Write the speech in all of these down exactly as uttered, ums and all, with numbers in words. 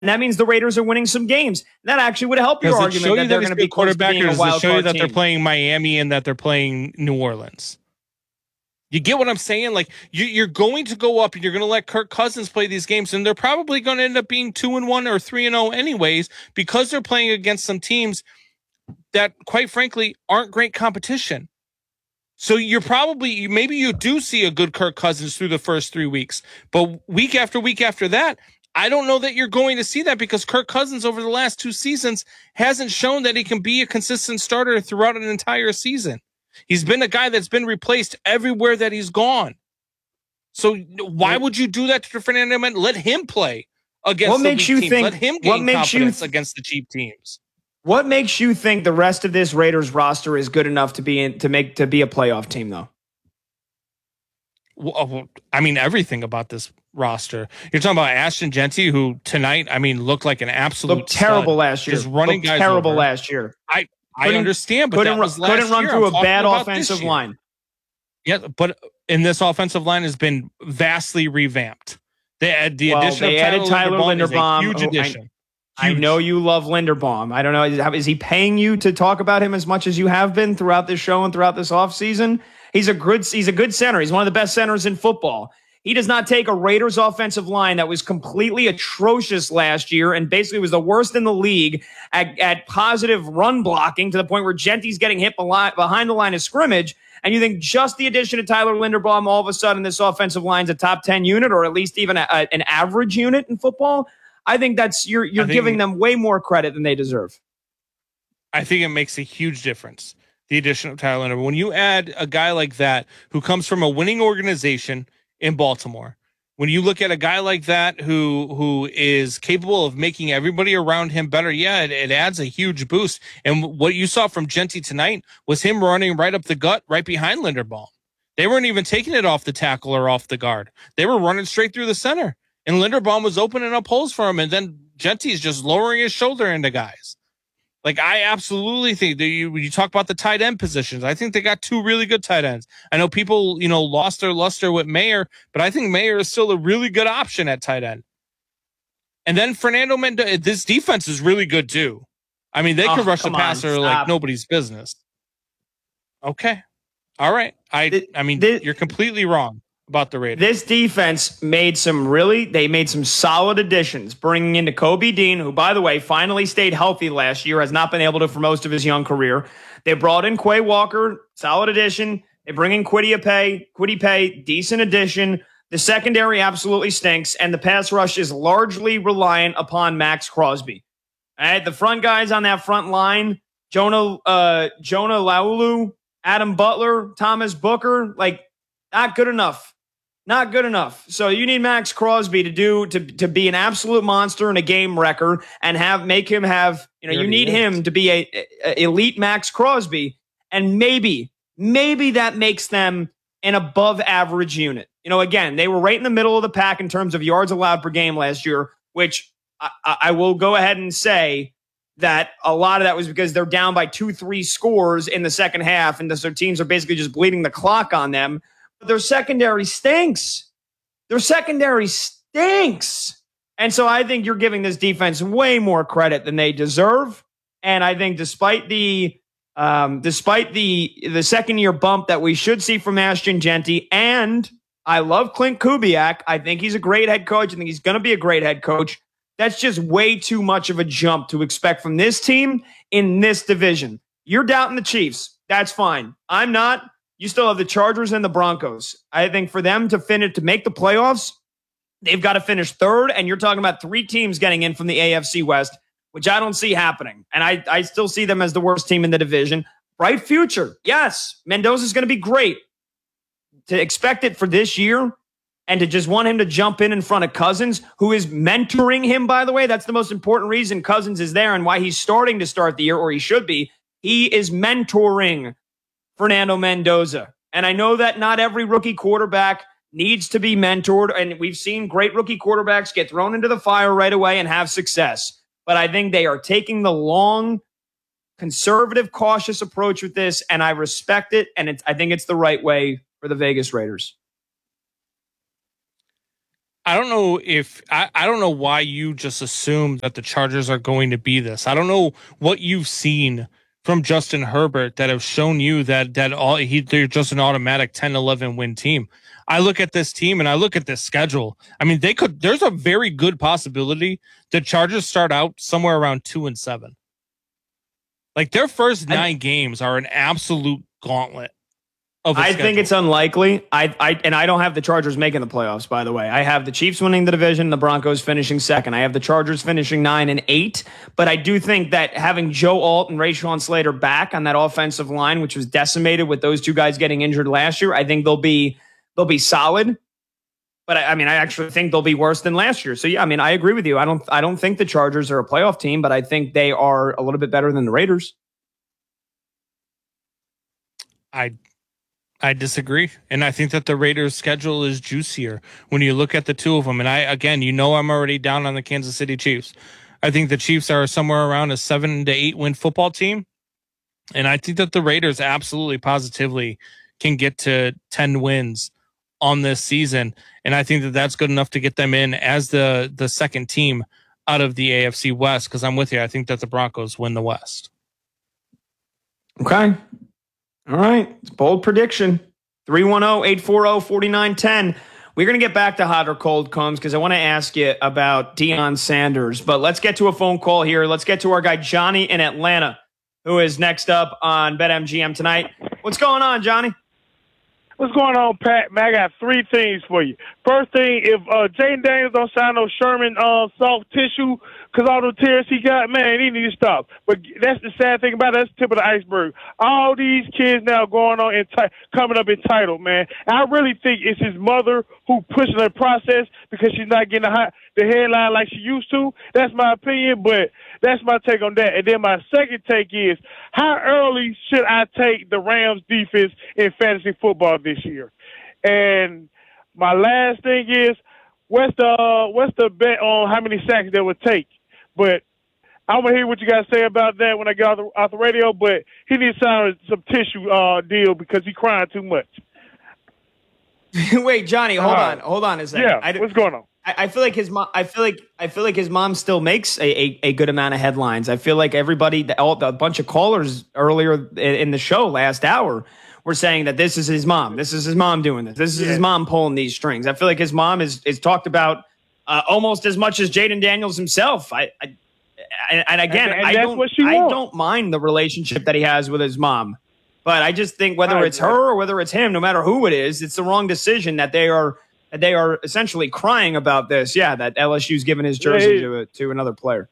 And that means the Raiders are winning some games. That actually would help your argument show that you they're that going to be quarterback, or a does wild it show you that team? they're playing Miami and that they're playing New Orleans? You get what I'm saying? Like you, you're going to go up and you're going to let Kirk Cousins play these games, and they're probably going to end up being two and one or three and zero anyways, because they're playing against some teams that, quite frankly, aren't great competition. So you're probably, maybe you do see a good Kirk Cousins through the first three weeks, but week after week after that, I don't know that you're going to see that, because Kirk Cousins over the last two seasons hasn't shown that he can be a consistent starter throughout an entire season. He's been a guy that's been replaced everywhere that he's gone. So why would you do that to Fernando Mendoza? Let him play against what the makes weak you teams. think, Let him what gain makes confidence you th- against the cheap teams. What makes you think the rest of this Raiders roster is good enough to be in, to make to be a playoff team, though? Well, I mean, everything about this roster. You're talking about Ashton Jeanty, who tonight, I mean, looked like an absolute looked terrible stud, last year. Just running looked guys terrible over. last year. I I understand, but couldn't, that was last couldn't run year. through I'm a bad about offensive line. Yeah, but in this offensive line has been vastly revamped. They the well, addition they of Tyler added Tyler Linderbaum, Linderbaum. Is a huge addition. I, I know you love Linderbaum. I don't know. Is, is he paying you to talk about him as much as you have been throughout this show and throughout this offseason? He's a good, he's a good center. He's one of the best centers in football. He does not take a Raiders offensive line that was completely atrocious last year and basically was the worst in the league at, at positive run blocking, to the point where Genty's getting hit behind the line of scrimmage. And you think just the addition of Tyler Linderbaum, all of a sudden this offensive line's a top ten unit, or at least even a, a, an average unit in football? I think that's you're you're think, giving them way more credit than they deserve. I think it makes a huge difference, the addition of Tyler Linderbaum. When you add a guy like that who comes from a winning organization in Baltimore, when you look at a guy like that who who is capable of making everybody around him better, yeah, it, it adds a huge boost. And what you saw from Jeanty tonight was him running right up the gut, right behind Linderbaum. They weren't even taking it off the tackle or off the guard. They were running straight through the center. And Linderbaum was opening up holes for him, and then Genty's just lowering his shoulder into guys. Like, I absolutely think that you, when you talk about the tight end positions, I think they got two really good tight ends. I know people, you know, lost their luster with Mayer, but I think Mayer is still a really good option at tight end. And then Fernando Mendoza, this defense is really good too. I mean, they oh, can rush the on, passer stop. like nobody's business. Okay. All right. I, the, I mean, the, you're completely wrong about the Raiders. This defense made some really, they made some solid additions, bringing in Kobe Dean, who, by the way, finally stayed healthy last year, has not been able to for most of his young career. They brought in Quay Walker, solid addition. They bring in Kwity Paye, Kwity Paye, decent addition. The secondary absolutely stinks, and the pass rush is largely reliant upon Max Crosby. All right, the front guys on that front line, Jonah, uh, Jonah Laulu, Adam Butler, Thomas Booker, like, not good enough. Not good enough. So you need Max Crosby to do to, to be an absolute monster and a game wrecker, and have make him have, you know, you need him to be a, a elite Max Crosby, and maybe, maybe that makes them an above average unit. You know, again, they were right in the middle of the pack in terms of yards allowed per game last year, which I, I will go ahead and say that a lot of that was because they're down by two, three scores in the second half, and so teams are basically just bleeding the clock on them. Their secondary stinks. Their secondary stinks. And so I think you're giving this defense way more credit than they deserve. And I think despite the um, despite the the second year bump that we should see from Ashton Jeanty, and I love Clint Kubiak. I think he's a great head coach. I think he's going to be a great head coach. That's just way too much of a jump to expect from this team in this division. You're doubting the Chiefs. That's fine. I'm not. You still have the Chargers and the Broncos. I think for them to finish, to make the playoffs, they've got to finish third, and you're talking about three teams getting in from the A F C West, which I don't see happening. And I, I still see them as the worst team in the division. Bright future. Yes, Mendoza's going to be great. To expect it for this year and to just want him to jump in in front of Cousins, who is mentoring him, by the way, that's the most important reason Cousins is there and why he's starting to start the year, or he should be. He is mentoring Fernando Mendoza. And I know that not every rookie quarterback needs to be mentored, and we've seen great rookie quarterbacks get thrown into the fire right away and have success. But I think they are taking the long, conservative, cautious approach with this, and I respect it, and it's, I think it's the right way for the Vegas Raiders. I don't know if I, I don't know why you just assume that the Chargers are going to be this. I don't know what you've seen from Justin Herbert that have shown you that that all he they're just an automatic ten eleven win team. I look at this team and I look at this schedule. I mean, they could there's a very good possibility the Chargers start out somewhere around two and seven. Like their first nine I, games are an absolute gauntlet. I think it's unlikely. I, I and I don't have the Chargers making the playoffs, by the way. I have the Chiefs winning the division, the Broncos finishing second. I have the Chargers finishing nine and eight. But I do think that having Joe Alt and Rashawn Slater back on that offensive line, which was decimated with those two guys getting injured last year, I think they'll be they'll be solid. But I, I mean, I actually think they'll be worse than last year. So yeah, I mean, I agree with you. I don't I don't think the Chargers are a playoff team, but I think they are a little bit better than the Raiders. I I disagree. And I think that the Raiders' schedule is juicier when you look at the two of them. And I, again, you know, I'm already down on the Kansas City Chiefs. I think the Chiefs are somewhere around a seven to eight win football team. And I think that the Raiders absolutely positively can get to ten wins on this season. And I think that that's good enough to get them in as the, the second team out of the A F C West. Cause I'm with you. I think that the Broncos win the West. Okay. All right. It's a bold prediction. three one zero, eight four zero, four nine one zero. We're going to get back to hot or cold, Combs, because I want to ask you about Deion Sanders. But let's get to a phone call here. Let's get to our guy, Johnny in Atlanta, who is next up on BetMGM tonight. What's going on, Johnny? What's going on, Pat? Man, I got three things for you. First thing, if uh, Jaden Daniels don't sign no Sherman uh, soft tissue, because all the tears he got, man, he need to stop. But that's the sad thing about it. That's the tip of the iceberg. All these kids now going on enti- coming up entitled, man. And I really think it's his mother who pushing the process because she's not getting the, high, the headline like she used to. That's my opinion, but that's my take on that. And then my second take is, how early should I take the Rams defense in fantasy football this year? And my last thing is, what's the uh, what's the bet on how many sacks they would take? But I'm going to hear what you guys say about that when I get off the, off the radio, but he needs to sign some tissue uh, deal because he's crying too much. Wait, Johnny, hold uh, on. Hold on a second. Yeah, I what's going on? I, I feel like his mom. I feel like I feel like his mom still makes a, a, a good amount of headlines. I feel like everybody, the, all, the bunch of callers earlier in, in the show last hour, were saying that this is his mom. This is his mom doing this. This is yeah. his mom pulling these strings. I feel like his mom is is talked about uh, almost as much as Jaden Daniels himself. I, I and, and again, and, and I don't I wants. don't mind the relationship that he has with his mom. But I just think whether it's her or whether it's him, no matter who it is, it's the wrong decision that they are that they are essentially crying about this. Yeah, that L S U's given his jersey yeah, to a, to another player.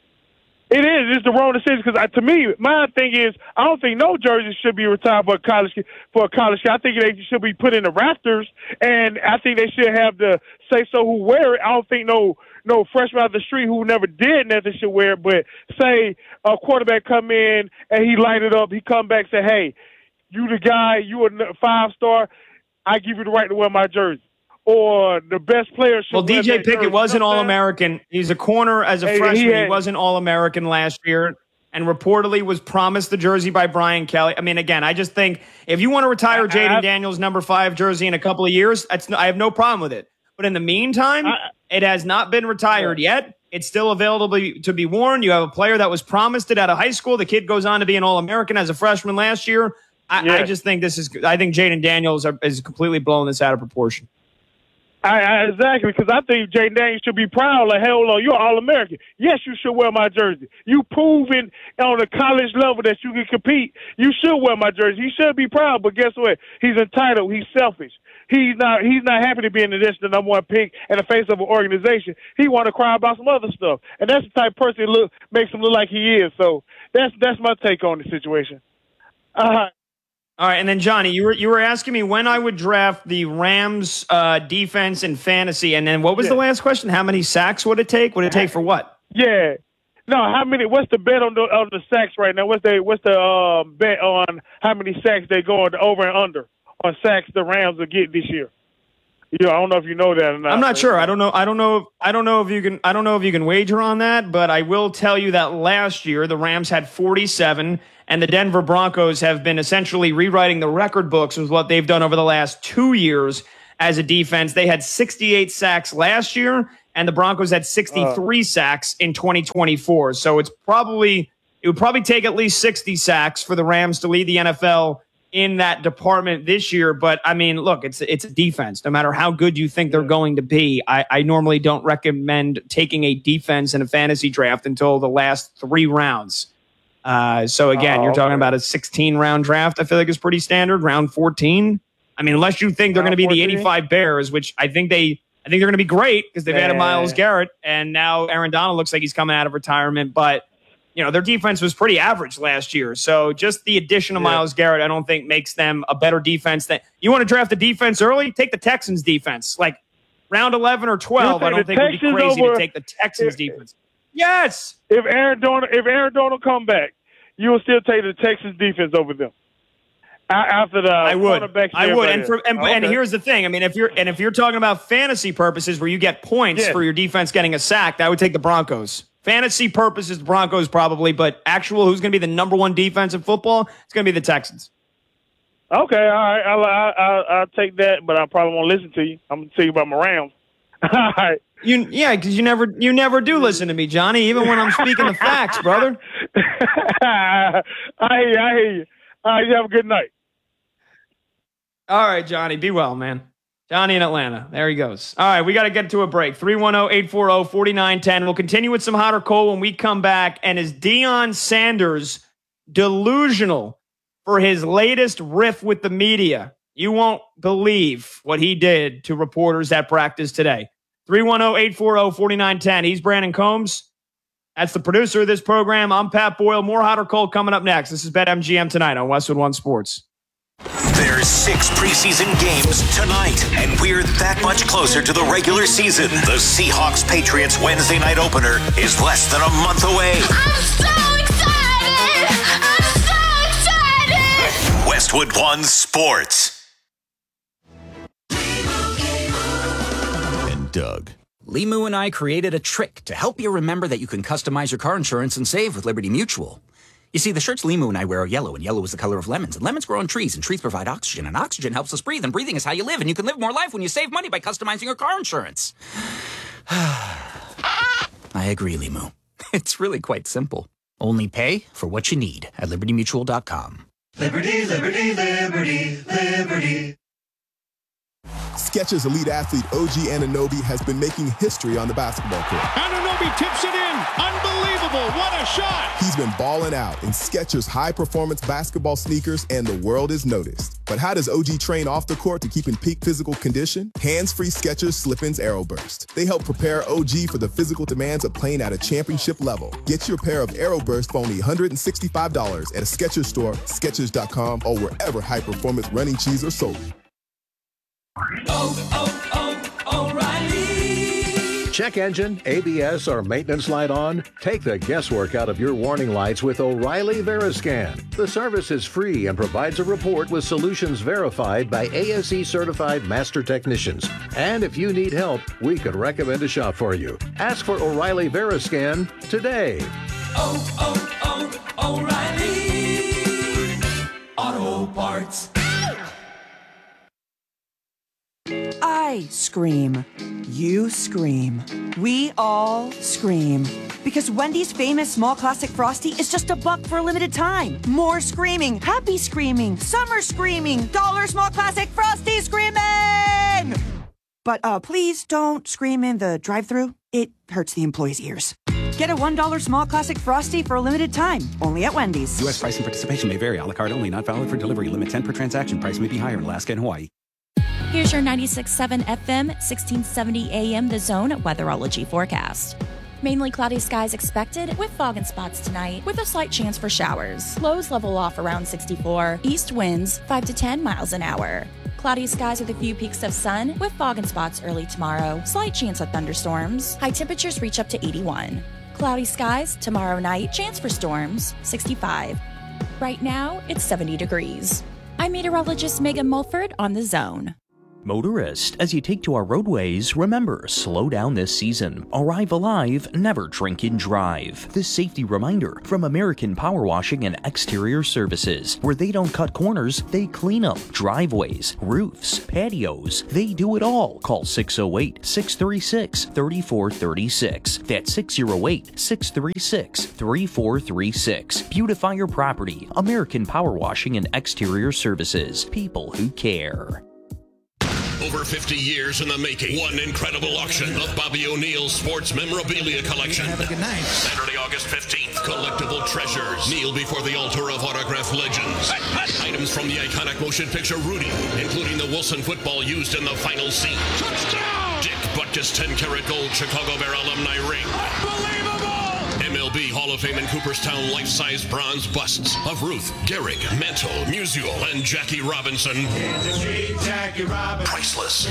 It is. It's the wrong decision because to me, my thing is, I don't think no jersey should be retired for a college for a college kid. I think they should be put in the rafters, and I think they should have the say so who wear it. I don't think no no freshman out the street who never did nothing should wear it. But say a quarterback come in and he light it up, he come back and say, "Hey, you the guy, you a five star. I give you the right to wear my jersey." Or the best player should Well, D J Pickett was an All-American. He's a corner as a hey, freshman. He, had, he was an All-American last year and reportedly was promised the jersey by Brian Kelly. I mean, again, I just think if you want to retire Jaden Daniels' number five jersey in a couple of years, that's, I have no problem with it. But in the meantime, I, it has not been retired yeah. yet. It's still available to be, to be worn. You have a player that was promised it out of high school. The kid goes on to be an All-American as a freshman last year. I, yeah. I just think this is – I think Jaden Daniels are, is completely blowing this out of proportion. I, I, exactly, because I think Jaden Daniels should be proud. Like, hell no, you're All-American. Yes, you should wear my jersey. You proven on a college level that you can compete. You should wear my jersey. You should be proud. But guess what? He's entitled. He's selfish. He's not. He's not happy to be in the the number one pick and the face of an organization. He want to cry about some other stuff, and that's the type of person look makes him look like he is. So that's that's my take on the situation. Uh, All right, and then Johnny, you were you were asking me when I would draft the Rams uh, defense in fantasy, and then what was yeah. the last question? How many sacks would it take? Would it take for what? Yeah, no. How many? What's the bet on the on the sacks right now? What's the what's the uh, bet on how many sacks they go on the over and under on sacks the Rams will get this year? Yeah, I don't know if you know that or not. I'm not sure. I don't know. I don't know. I don't know if you can. I don't know if you can wager on that. But I will tell you that last year the Rams had forty-seven, and the Denver Broncos have been essentially rewriting the record books with what they've done over the last two years as a defense. They had sixty-eight sacks last year, and the Broncos had sixty-three uh, sacks in twenty twenty-four. So it's probably it would probably take at least sixty sacks for the Rams to lead the N F L in that department this year. But I mean, look, it's it's a defense. No matter how good you think they're going to be, I, I normally don't recommend taking a defense in a fantasy draft until the last three rounds. Uh, so again, oh, you're talking okay. about a sixteen round draft. I feel like is pretty standard. Round fourteen. I mean, unless you think they're going to be the eighty-five Bears, which I think they, I think they're going to be great because they've yeah. added Myles Garrett, and now Aaron Donald looks like he's coming out of retirement. But you know, their defense was pretty average last year. So just the addition of yeah. Myles Garrett, I don't think makes them a better defense. Than you want to draft a defense early? Take the Texans defense, like round eleven or twelve. I don't think it would be crazy over, to take the Texans if, defense. Yes. If Aaron Donald, if Aaron Donald come back, you will still take the Texans defense over them. After the I would, I would, and, for, and, okay. and here's the thing. I mean, if you're and if you're talking about fantasy purposes, where you get points yes. for your defense getting a sack, I would take the Broncos. Fantasy purposes, the Broncos probably, but actual who's going to be the number one defense in football? It's going to be the Texans. Okay, all right, I'll, I'll, I'll take that, but I probably won't listen to you. I'm going to tell you about my Rams. All right. You yeah, because you never you never do listen to me, Johnny, even when I'm speaking the facts, brother. I hear you. I hear you. All right, you have a good night. All right, Johnny, be well, man. Johnny in Atlanta. There he goes. All right, we got to get to a break. three one zero, eight four zero, four nine one zero. We'll continue with some hot or cold when we come back. And is Deion Sanders delusional for his latest riff with the media? You won't believe what he did to reporters at practice today. three one zero, eight four zero, four nine one zero. He's Brandon Combs. That's the producer of this program. I'm Pat Boyle. More hot or cold coming up next. This is BetMGM tonight on Westwood One Sports. There's six preseason games tonight, and we're that much closer to the regular season. The Seahawks-Patriots Wednesday night opener is less than a month away. I'm so excited! I'm so excited! Westwood One Sports. And Doug. Limu and I created a trick to help you remember that you can customize your car insurance and save with Liberty Mutual. You see, the shirts Limu and I wear are yellow, and yellow is the color of lemons. And lemons grow on trees, and trees provide oxygen, and oxygen helps us breathe, and breathing is how you live, and you can live more life when you save money by customizing your car insurance. I agree, Limu. It's really quite simple. Only pay for what you need at liberty mutual dot com. Liberty, liberty, liberty, liberty. Skechers elite athlete O G Anunoby has been making history on the basketball court. Anunoby tips it in. Unbelievable. What a shot. He's been balling out in Skechers high-performance basketball sneakers, and the world is noticed. But how does O G train off the court to keep in peak physical condition? Hands-free Skechers Slip-ins Aeroburst. They help prepare O G for the physical demands of playing at a championship level. Get your pair of Aeroburst for only one hundred sixty-five dollars at a Skechers store, Skechers dot com, or wherever high-performance running shoes are sold. Oh, oh, oh, O'Reilly. Check engine, A B S, or maintenance light on? Take the guesswork out of your warning lights with O'Reilly Veriscan. The service is free and provides a report with solutions verified by A S E certified master technicians. And if you need help, we could recommend a shop for you. Ask for O'Reilly Veriscan today. Oh, oh, oh, O'Reilly Auto Parts. I scream. You scream. We all scream. Because Wendy's famous small classic Frosty is just a buck for a limited time. More screaming, happy screaming, summer screaming, dollar small classic Frosty screaming! But uh, please don't scream in the drive-thru. It hurts the employees' ears. Get a one dollar small classic Frosty for a limited time. Only at Wendy's. U S price and participation may vary. A la carte only. Not valid for delivery. Limit ten per transaction. Price may be higher in Alaska and Hawaii. Here's your ninety-six point seven F M, sixteen seventy A M The Zone weatherology forecast. Mainly cloudy skies expected with fog and spots tonight with a slight chance for showers. Lows level off around sixty-four. East winds five to ten miles an hour. Cloudy skies with a few peaks of sun with fog and spots early tomorrow. Slight chance of thunderstorms. High temperatures reach up to eighty-one. Cloudy skies tomorrow night. Chance for storms sixty-five. Right now it's seventy degrees. I'm meteorologist Megan Mulford on The Zone. Motorist, as you take to our roadways, remember, slow down this season. Arrive alive, never drink and drive. This safety reminder from American Power Washing and Exterior Services, where they don't cut corners, they clean them. Driveways, roofs, patios, they do it all. Call six oh eight, six three six, three four three six. That's six oh eight, six three six, three four three six. Beautify your property. American Power Washing and Exterior Services. People who care. Over fifty years in the making. One incredible auction of Bobby O'Neill's sports memorabilia collection. Have a good night. Saturday, August fifteenth. Collectible treasures. Kneel before the altar of autograph legends. Items from the iconic motion picture Rudy, including the Wilson football used in the final scene. Touchdown! Dick Butkus ten karat gold Chicago Bear alumni ring. Unbelievable! M L B Hall of Fame in Cooperstown life-size bronze busts of Ruth, Gehrig, Mantle, Musial, and Jackie Robinson. Jackie Robinson. Priceless.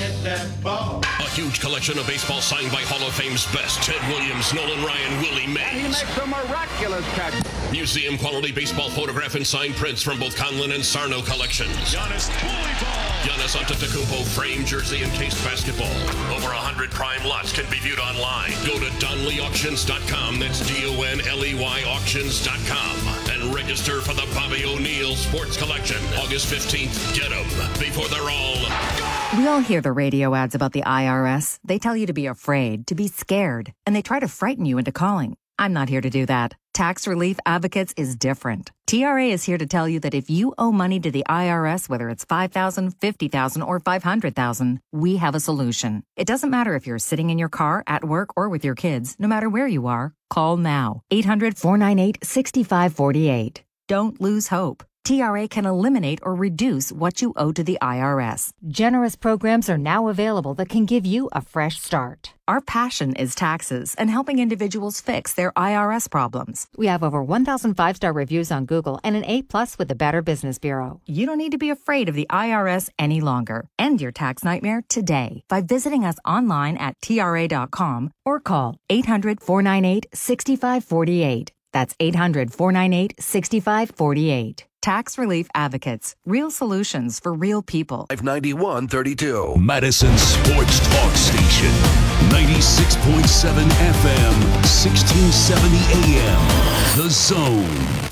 A huge collection of baseball signed by Hall of Fame's best. Ted Williams, Nolan Ryan, Willie Mays. And he makes a miraculous catch. Museum quality baseball photograph and signed prints from both Conlin and Sarno collections. Giannis Giannis Antetokounmpo framed jersey and cased basketball. Over one hundred prime lots can be viewed online. Go to Donley Auctions dot com. That's D O N L E Y Auctions dot com. And register for the Bobby O'Neill Sports Collection. August fifteenth. Get them before they're all gone. We all hear the radio ads about the I R S. They tell you to be afraid, to be scared, and they try to frighten you into calling. I'm not here to do that. Tax Relief Advocates is different. T R A is here to tell you that if you owe money to the I R S, whether it's five thousand dollars, fifty thousand dollars, or five hundred thousand dollars, we have a solution. It doesn't matter if you're sitting in your car, at work, or with your kids. No matter where you are, call now. eight hundred, four nine eight, six five four eight. Don't lose hope. T R A can eliminate or reduce what you owe to the I R S. Generous programs are now available that can give you a fresh start. Our passion is taxes and helping individuals fix their I R S problems. We have over one thousand five-star reviews on Google and an A plus with the Better Business Bureau. You don't need to be afraid of the I R S any longer. End your tax nightmare today by visiting us online at T R A dot com or call eight hundred, four nine eight, six five four eight. That's eight hundred, four nine eight, six five four eight. Tax Relief Advocates. Real solutions for real people. five ninety-one thirty-two. Madison Sports Talk Station. ninety-six point seven F M, sixteen seventy A M. The Zone.